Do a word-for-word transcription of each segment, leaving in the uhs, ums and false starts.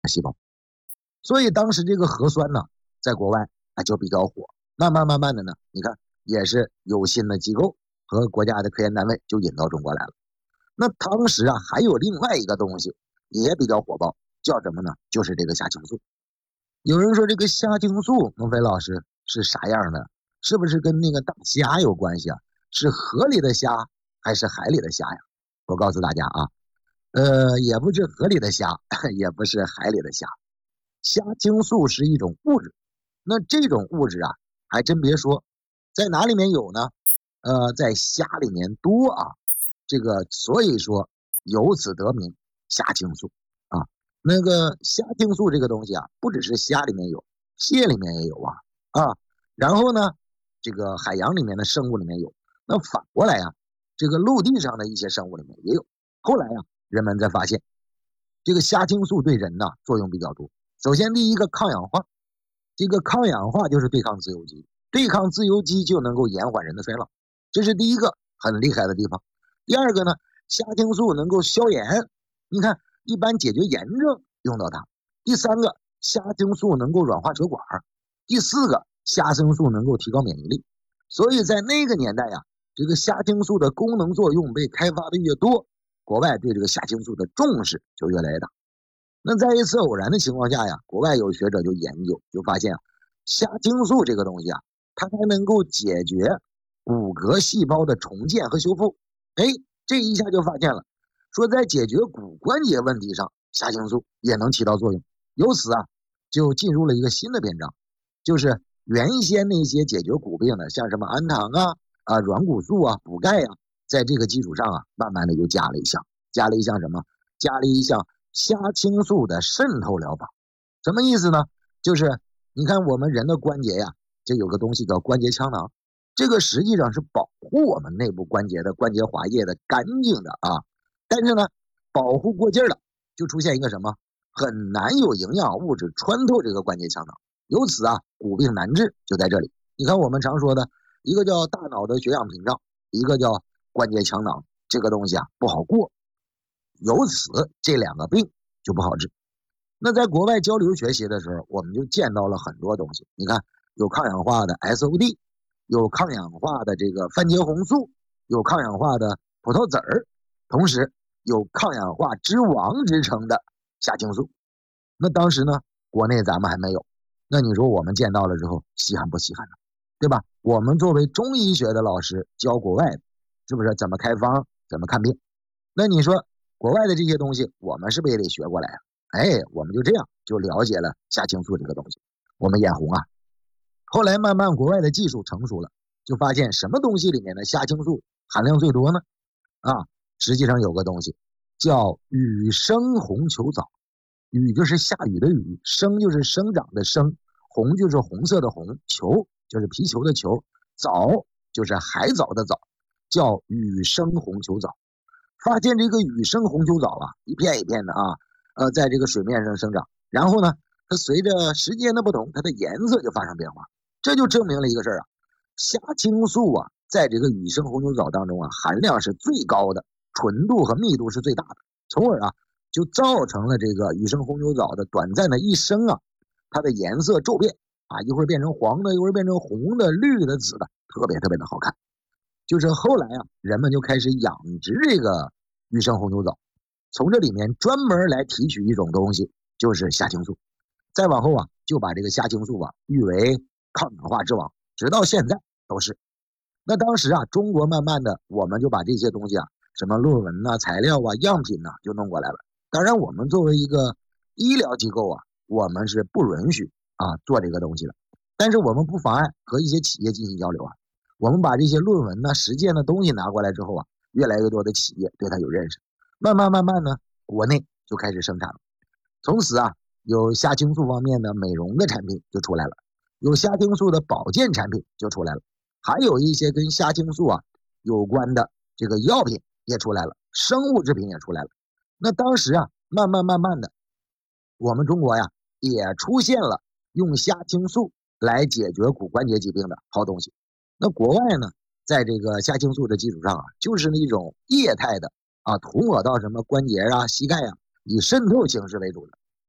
细胞。所以当时这个核酸呢，在国外啊就比较火。慢慢慢慢的呢，你看也是有新的机构和国家的科研单位就引到中国来了。那当时啊还有另外一个东西也比较火爆，叫什么呢？就是这个虾青素。有人说这个虾青素，孟非老师是啥样的？是不是跟那个大虾有关系啊？是河里的虾还是海里的虾呀？我告诉大家啊，呃，也不是河里的虾，也不是海里的虾。虾青素是一种物质，那这种物质啊，还真别说，在哪里面有呢？呃，在虾里面多啊，这个所以说由此得名虾青素啊。那个虾青素这个东西啊，不只是虾里面有，蟹里面也有啊啊。然后呢，这个海洋里面的生物里面有，那反过来啊，这个陆地上的一些生物里面也有。后来啊，人们才发现，这个虾青素对人呢作用比较多。首先，第一个抗氧化，这个抗氧化就是对抗自由基，对抗自由基就能够延缓人的衰老，这是第一个很厉害的地方。第二个呢，虾青素能够消炎，你看一般解决炎症用到它。第三个，虾青素能够软化血管。第四个，虾青素能够提高免疫力。所以在那个年代呀，这个虾青素的功能作用被开发的越多，国外对这个虾青素的重视就越来越大。那在一次偶然的情况下呀，国外有学者就研究，就发现啊，虾青素这个东西啊，它还能够解决骨骼细胞的重建和修复。哎，这一下就发现了，说在解决骨关节问题上，虾青素也能起到作用。由此啊，就进入了一个新的篇章，就是原先那些解决骨病的，像什么氨糖啊、啊软骨素啊、补钙啊，在这个基础上啊，慢慢的又加了一项，加了一项什么？加了一项虾青素的渗透疗法。什么意思呢？就是你看我们人的关节呀，这有个东西叫关节腔囊，这个实际上是保护我们内部关节的关节滑液的干净的啊。但是呢，保护过劲儿了，就出现一个什么？很难有营养物质穿透这个关节腔囊，由此啊，骨病难治就在这里。你看我们常说的一个叫大脑的血氧屏障，一个叫关节腔囊，这个东西啊不好过，由此这两个病就不好治。那在国外交流学习的时候，我们就见到了很多东西。你看，有抗氧化的 S O D， 有抗氧化的这个番茄红素，有抗氧化的葡萄籽儿，同时有抗氧化之王之称的虾青素。那当时呢，国内咱们还没有。那你说我们见到了之后，稀罕不稀罕呢？对吧？我们作为中医学的老师教国外的，是不是怎么开方，怎么看病？那你说国外的这些东西，我们是不是也得学过来啊？哎，我们就这样就了解了虾青素这个东西，我们眼红啊。后来慢慢国外的技术成熟了，就发现什么东西里面的虾青素含量最多呢？啊，实际上有个东西叫羽生红球藻，羽就是下雨的雨，生就是生长的生，红就是红色的红，球就是皮球的球，藻就是海藻的藻，叫羽生红球藻。发现这个羽生红球藻啊，一片一片的啊，呃，在这个水面上生长，然后呢，它随着时间的不同，它的颜色就发生变化，这就证明了一个事儿啊，虾青素啊，在这个羽生红球藻当中啊，含量是最高的，纯度和密度是最大的，从而啊，就造成了这个羽生红球藻的短暂的一生啊，它的颜色骤变啊，一会儿变成黄的，一会儿变成红的、绿的、紫的，特别特别的好看。就是后来啊，人们就开始养殖这个羽生红球藻，从这里面专门来提取一种东西，就是虾青素。再往后啊，就把这个虾青素啊誉为抗氧化之王，直到现在都是。那当时啊，中国慢慢的我们就把这些东西啊，什么论文呐、材料啊、样品呐、啊，就弄过来了。当然，我们作为一个医疗机构啊，我们是不允许啊做这个东西的，但是我们不妨碍和一些企业进行交流啊。我们把这些论文呢、实践的东西拿过来之后啊，越来越多的企业对它有认识，慢慢慢慢呢，国内就开始生产了。从此啊，有虾青素方面的美容的产品就出来了，有虾青素的保健产品就出来了，还有一些跟虾青素啊有关的这个药品也出来了，生物制品也出来了。那当时啊，慢慢慢慢的，我们中国呀也出现了用虾青素来解决骨关节疾病的好东西。那国外呢，在这个虾青素的基础上啊，就是那种液态的啊，涂抹到什么关节啊、膝盖啊，以渗透形式为主的。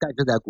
但是在